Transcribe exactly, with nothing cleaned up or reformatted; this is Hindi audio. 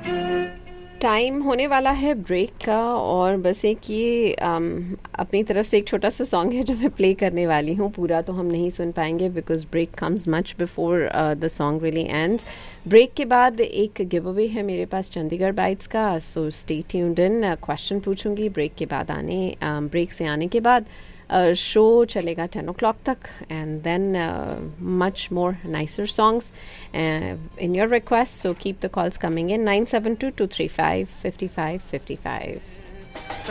टाइम होने वाला है ब्रेक का, और बस एक ये um, अपनी तरफ से एक छोटा सा सॉन्ग है जो मैं प्ले करने वाली हूँ. पूरा तो हम नहीं सुन पाएंगे because break comes much before the song really ends. Break के बाद एक गिव अवे है मेरे पास चंडीगढ़ बाइट्स का, so stay tuned in. Question पूछूंगी ब्रेक के बाद, आने ब्रेक uh, से आने के बाद. शो uh, चलेगा टेन ओ क्लॉक तक, and then much more nicer songs in your request. So keep the calls coming in. Nine seven to to three five fifty five fifty five.